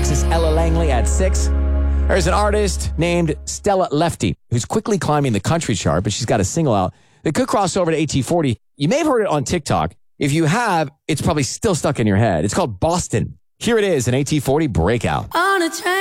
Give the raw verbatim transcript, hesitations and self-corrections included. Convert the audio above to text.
Jackson's Ella Langley at six. There's an artist named Stella Lefty who's quickly climbing the country chart, but she's got a single out that could cross over to A T forty. You may have heard it on TikTok. If you have, it's probably still stuck in your head. It's called Boston. Here it is, an A T forty breakout. On a train.